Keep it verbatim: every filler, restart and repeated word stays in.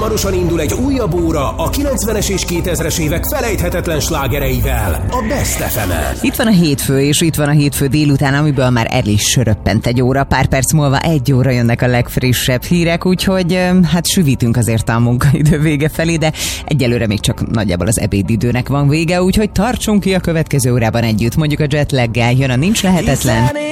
Hamarosan indul egy újabb óra a kilencvenes és kétezres évek felejthetetlen slágereivel, a Best ef emen. Itt van a hétfő, és itt van a hétfő délután, amiből már el is röppent egy óra. Pár perc múlva egy óra jönnek a legfrissebb hírek, úgyhogy hát süvítünk azért a munkaidő vége felé, de egyelőre még csak nagyjából az ebédidőnek van vége, úgyhogy tartsunk ki a következő órában együtt. Mondjuk a jetlaggel jön a Nincs Lehetetlen.